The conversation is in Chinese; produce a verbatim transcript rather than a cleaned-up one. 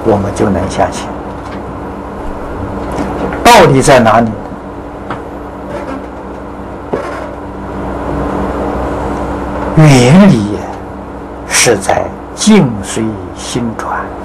我们就能相信。道理在哪里？原理是在境随心转。